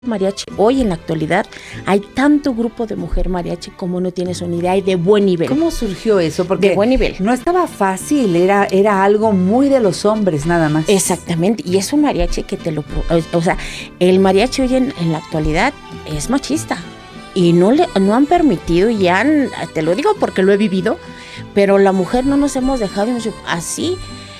mariachi, hoy en la actualidad, hay tanto grupo de mujer mariachi como no tienes una idea y de buen nivel. ¿Cómo surgió eso? Porque de buen nivel. No estaba fácil, era algo muy de los hombres nada más. Exactamente, y es un mariachi que o sea, el mariachi hoy en la actualidad es machista y no han permitido y te lo digo porque lo he vivido, pero la mujer no nos hemos dejado así.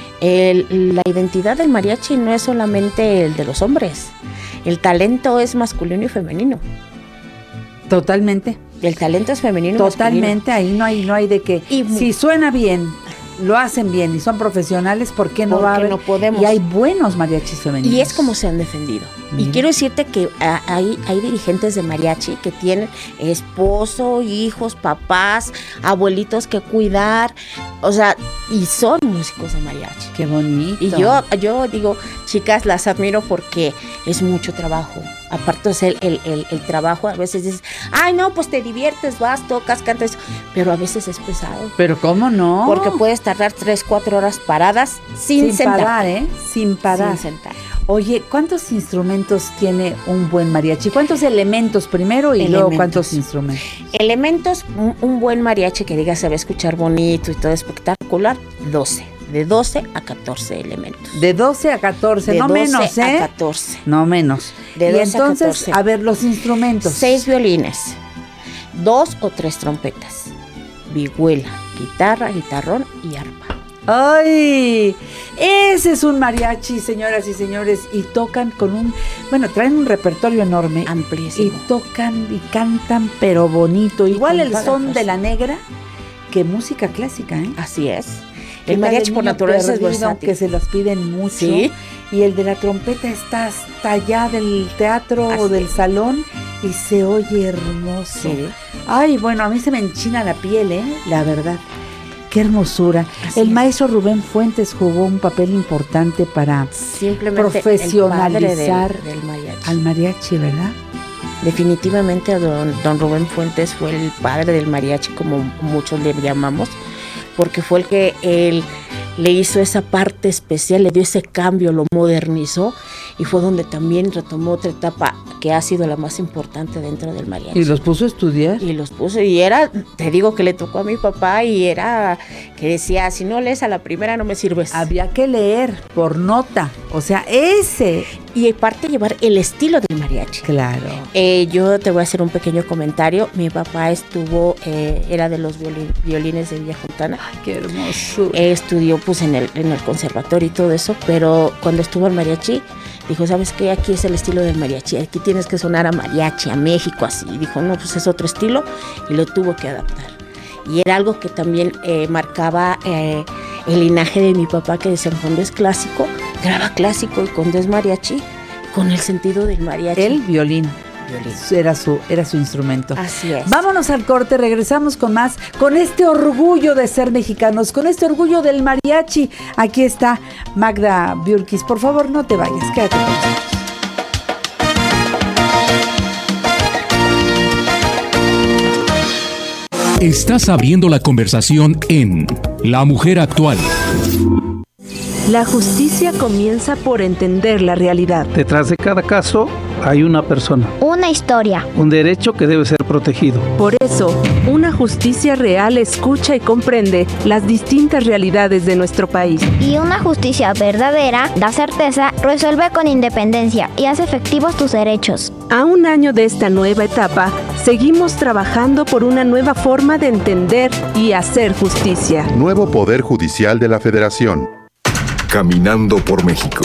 La identidad del mariachi no es solamente el de los hombres. El talento es masculino y femenino. Totalmente. El talento es femenino y totalmente, masculino. Ahí no hay de qué. Si suena bien, lo hacen bien y son profesionales, ¿por qué no va a haber? No podemos. Y hay buenos mariachis femeninos. Y es como se han defendido. Mira. Y quiero decirte que hay dirigentes de mariachi que tienen esposo, hijos, papás, abuelitos que cuidar, o sea, y son músicos de mariachi. Qué bonito. Y yo digo, chicas, las admiro porque es mucho trabajo. Aparte es el trabajo, a veces dices, ay no, pues te diviertes, vas, tocas, cantas, pero a veces es pesado. Pero ¿cómo no? Porque puedes tardar 3-4 horas paradas sin parar, Sin parar. Sin sentar. Oye, ¿cuántos instrumentos tiene un buen mariachi? ¿Cuántos elementos primero y luego cuántos instrumentos? Elementos, un buen mariachi que diga se va a escuchar bonito y todo espectacular, 12. De 12 a 14 elementos. De 12 a 14, no menos, De 12 a 14. No menos. De 12 entonces, a 14. A ver, los instrumentos. 6 violines, 2 o 3 trompetas, vihuela, guitarra, guitarrón y arpa. ¡Ay! Ese es un mariachi, señoras y señores, y tocan traen un repertorio enorme. Amplísimo. Y tocan y cantan, pero bonito. Igual el son de la negra que música clásica, ¿eh? Así es. El mariachi por naturaleza es versátil. Que se las piden mucho. ¿Sí? Y el de la trompeta está hasta allá del teatro o del salón y se oye hermoso. Sí. Ay, bueno, a mí se me enchina la piel, la verdad. Qué hermosura. El maestro Rubén Fuentes jugó un papel importante para profesionalizar del mariachi. Al mariachi, ¿verdad? Definitivamente don Rubén Fuentes fue el padre del mariachi, como muchos le llamamos, porque fue el que él le hizo esa parte especial, le dio ese cambio, lo modernizó y fue donde también retomó otra etapa que ha sido la más importante dentro del mariachi. ¿Y los puso a estudiar? Y los puso, y te digo que le tocó a mi papá y era que decía, si no lees a la primera no me sirves. Había que leer por nota, o sea, ese. Y aparte llevar el estilo del mariachi. Claro. Yo te voy a hacer un pequeño comentario. Mi papá era de los violines de Villa Fontana. Ay, qué hermoso. Estudió pues en el conservatorio y todo eso, pero cuando estuvo en mariachi, dijo, ¿sabes qué? Aquí es el estilo del mariachi, aquí tienes que sonar a mariachi, a México, así. Y dijo, no, pues es otro estilo, y lo tuvo que adaptar. Y era algo que también marcaba el linaje de mi papá, que decía, cuando es clásico, graba clásico, y cuando es mariachi, con el sentido del mariachi. El violín. Era su instrumento. Así es. Vámonos al corte, regresamos con más, con este orgullo de ser mexicanos, con este orgullo del mariachi. Aquí está Magda Björkis. Por favor, no te vayas, quédate con nosotros. Estás abriendo la conversación en La Mujer Actual. La justicia comienza por entender la realidad. Detrás de cada caso hay una persona. Una historia. Un derecho que debe ser protegido. Por eso, una justicia real escucha y comprende las distintas realidades de nuestro país. Y una justicia verdadera da certeza, resuelve con independencia y hace efectivos tus derechos. A un año de esta nueva etapa, seguimos trabajando por una nueva forma de entender y hacer justicia. Nuevo Poder Judicial de la Federación. Caminando por México.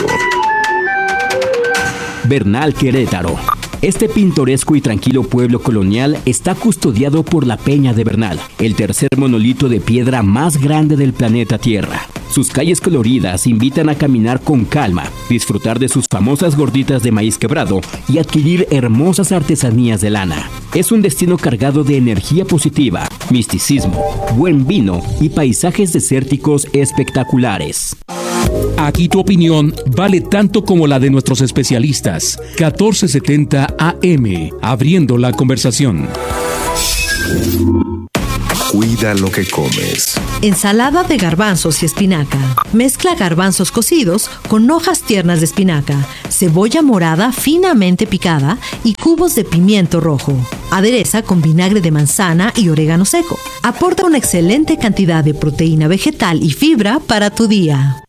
Bernal, Querétaro. Este pintoresco y tranquilo pueblo colonial está custodiado por la Peña de Bernal, el tercer monolito de piedra más grande del planeta Tierra. Sus calles coloridas invitan a caminar con calma, disfrutar de sus famosas gorditas de maíz quebrado y adquirir hermosas artesanías de lana. Es un destino cargado de energía positiva, misticismo, buen vino y paisajes desérticos espectaculares. Aquí tu opinión vale tanto como la de nuestros especialistas. 1470 AM, abriendo la conversación. Cuida lo que comes. Ensalada de garbanzos y espinaca. Mezcla garbanzos cocidos con hojas tiernas de espinaca, cebolla morada finamente picada y cubos de pimiento rojo. Adereza con vinagre de manzana y orégano seco. Aporta una excelente cantidad de proteína vegetal y fibra para tu día.